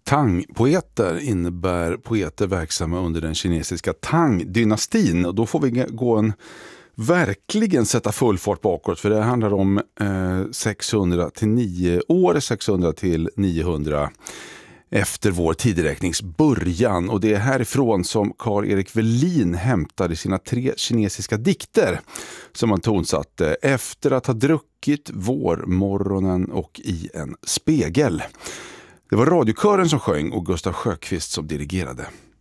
Tang-poeter innebär poeter verksamma under den kinesiska Tang-dynastin. Och då får vi verkligen sätta full fart bakåt, för det handlar om 600 till 900 efter vår tideräknings början. Och det är härifrån som Karl-Erik Welin hämtade sina 3 kinesiska dikter som han tonsatte efter att ha druckit vårmorgonen och i en spegel. Det var radiokören som sjöng och Gustav Sjöqvist som dirigerade.